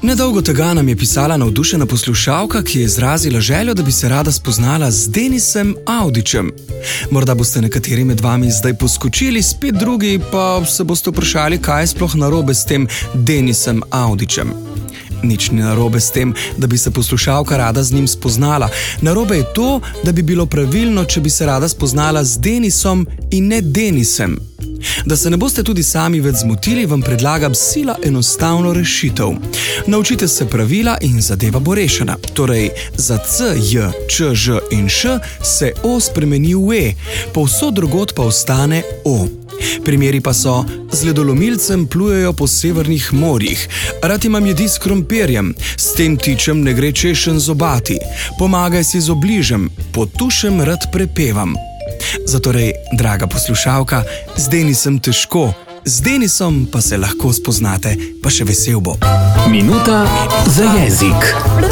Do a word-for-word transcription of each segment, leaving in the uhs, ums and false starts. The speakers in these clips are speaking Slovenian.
Nedolgo tega nam je pisala navdušena poslušalka, ki je izrazila željo, da bi se rada spoznala z Denisem Avdićem. Morda boste nekateri med vami zdaj poskočili, spet drugi pa se boste vprašali, kaj je sploh narobe s tem Denisem Avdićem. Nič ni narobe s tem, da bi se poslušalka rada z njim spoznala. Narobe je to, da bi bilo pravilno, če bi se rada spoznala z Denisom in ne Denisem. Da se ne boste tudi sami več zmotili, vam predlagam sila enostavno rešitev. Naučite se pravila in zadeva bo rešena. Torej, za C, J, Č, Ž in Š se O spremeni v E, povsod drugod pa ostane O. Primeri pa so: z ledolomilcem plujejo po severnih morjih, rad imam jedi s krompirjem, s tem tičem ne gre češen zobati, pomagaj si z obližem, pod tušem rad prepevam. Zatorej, draga poslušalka, z Denisem težko, z Denisom pa se lahko spoznate, pa še vesel bo. Minuta za jezik.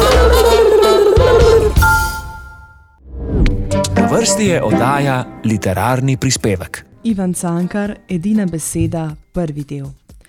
Na vrsti je oddaja Literarni prispevek. Ivan Cankar, Edina beseda, prvi del.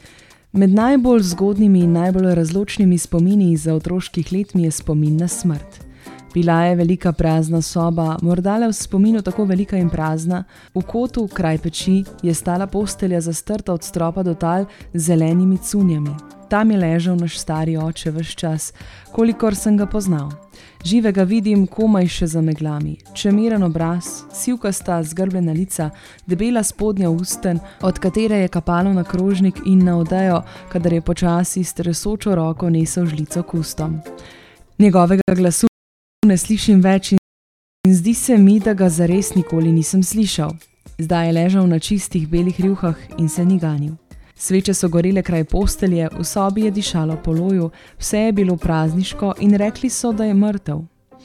Med najbolj zgodnimi in najbolj razločnimi spomini iz otroških let mi je spomin na smrt. Bila je velika prazna soba, morda le v spominu tako velika in prazna. V kotu, kraj peči, je stala postelja zastrta od stropa do tal z zelenimi cunjami. Tam je ležal naš stari oče ves čas, kolikor sem ga poznal. Živega vidim komaj še za meglami. Čemiran obraz, sivkasta zgrbljena lica, debela spodnja usten, od katere je kapalo na krožnik in na odejo, kadar je počasi s tresočo roko nesel žlico k ustom. Njegovega glasu ne slišim več in zdi se mi, da ga zares nikoli nisem slišal. Zdaj je ležal na čistih belih rjuhah in se ni ganil. Sveče so gorele kraj postelje, v sobi je dišalo po loju, vse je bilo prazniško in rekli so, da je mrtev.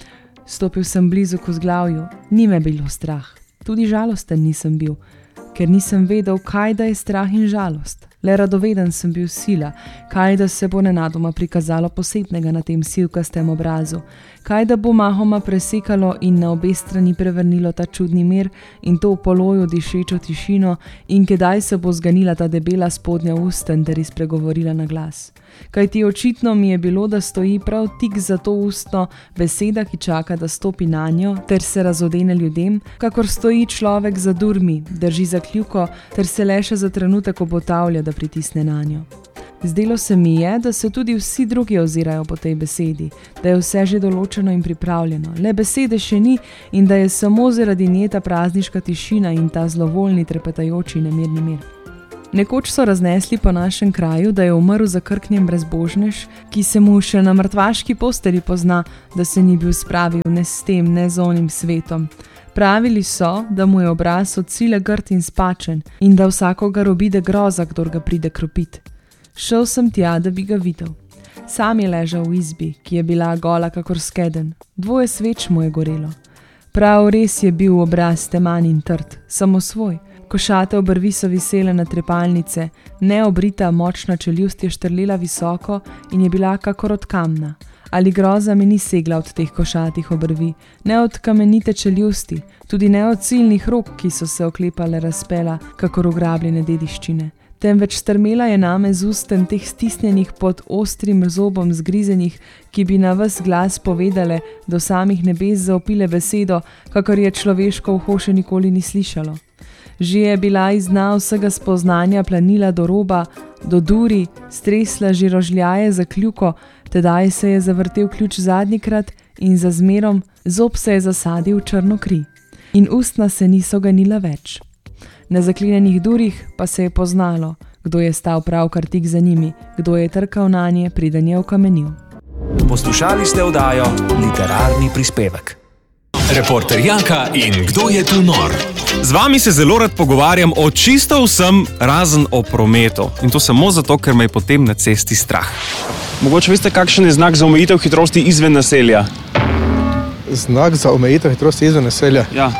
Stopil sem blizu k vzglavju, ni me bilo strah. Tudi žalosten nisem bil, ker nisem vedel, kaj da je strah in žalost. Le radoveden sem bil sila, kaj da se bo nenadoma prikazalo posebnega na tem sivkastem obrazu, kaj da bo mahoma presekalo in na obe strani prevrnilo ta čudni mir in to v poloju dišečo tišino in kdaj se bo zganila ta debela spodnja usten ter izpregovorila na glas. Kajti očitno mi je bilo, da stoji prav tik za to ustno beseda, ki čaka, da stopi nanjo, ter se razodene ljudem, kakor stoji človek za durmi, drži za kljuko, ter se le še za trenutek obotavlja, da pritisne nanjo. Zdelo se mi je, da se tudi vsi drugi ozirajo po tej besedi, da je vse že določeno in pripravljeno, le besede še ni in da je samo zaradi nje ta prazniška tišina in ta zlovoljni trepetajoči nemirni mir. Nekoč so raznesli po našem kraju, da je umrl zakrknjen brezbožnež, ki se mu še na mrtvaški posteli pozna, da se ni bil spravil ne s tem, ne z onim svetom. Pravili so, da mu je obraz od sile grd in spačen in da vsakogar obide groza, kdor ga pride kropit. Šel sem tja, da bi ga videl. Sam je ležal v izbi, ki je bila gola kakor skeden. Dvoje sveč mu je gorelo. Prav res je bil obraz teman in trd, samo svoj. Košate obrvi so visele na trepalnice, neobrita močna čeljust je štrlela visoko in je bila kakor od kamna. Ali groza mi ni segla od teh košatih obrvi, ne od kamenite čeljusti, tudi ne od silnih rok, ki so se oklepale razpela, kakor ugrabljene dediščine. Temveč strmela je name z usten teh stisnjenih pod ostrim zobom zgrizenih, ki bi na ves glas povedale, do samih nebes zaopile besedo, kakor je človeško uho še nikoli ni slišalo. Že je bila iz dna vsega spoznanja planila do roba, do duri, stresla že rožljaje za kljuko, tedaj se je zavrtel ključ zadnjikrat in za zmerom zob se je zasadil v črno kri. In ustna se niso ganila več. Na zaklenjenih durih pa se je poznalo, kdo je stal pravkar tik za njimi, kdo je trkal nanje, preden je okamenil. Poslušali ste oddajo Literarni prispevek. Reporter Jaka in Kdo je tu nor? Z vami se zelo rad pogovarjam o čisto vsem, razen o prometu. In to samo zato, ker me je potem na cesti strah. Mogoče veste, kakšen je znak za omejitev hitrosti izven naselja? Znak za omejitev hitrosti izven naselja? Ja.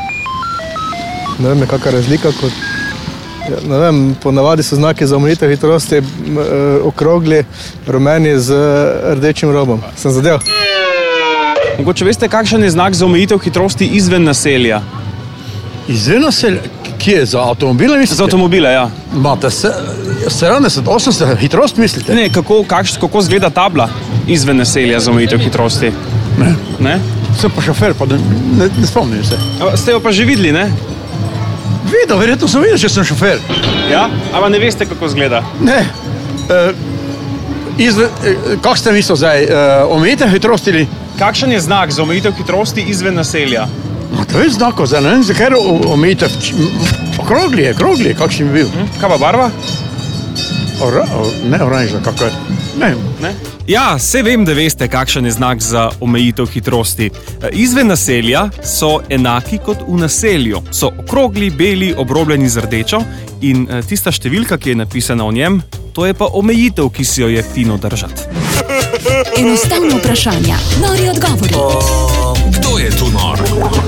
Ne vem, kakšna razlika kot... Ja, ne vem, ponavadi so znaki za omejitev hitrosti m, okrogli, rumeni z rdečim robom. Sem zadev? Mogoče veste, kakšen je znak za omejitev hitrosti izven naselja? Izven naselja? Kje? Za avtomobile mislite? Za avtomobile, ja. Imate se, sedemdeset, osemdeset hitrost mislite? Ne, kako, kakš, kako zgleda tabla? izven naselja za omejitev hitrosti? Ne. Ne? Sem pa šofer, pa ne, ne, ne spomnim se. A, ste jo pa že videli, ne? Videl, verjetno sem videl, če sem šofer. Ja? Ampak ne veste, kako izgleda? Ne. Uh, izven, uh, kako ste mislili zdaj? Uh, omejitev hitrosti ali? Kakšen je znak za omejitev hitrosti izven naselja? No, to je znako, zdaj ne vem, zakaj je omejitev. Okrogli je, okrogli je, kakšen bi bil. Hm? Kaj pa barva? Ora, or, ne oranžna, kako je. Ne. Ne? Ja, vse vem, da veste, kakšen je znak za omejitev hitrosti. Izven naselja so enaki kot v naselju. So okrogli, beli, obrobljeni z rdečo in tista številka, ki je napisana v njem, to je pa omejitev, ki si jo je fino držati. Enostavno vprašanje, nori odgovori. Kdo je tu nor?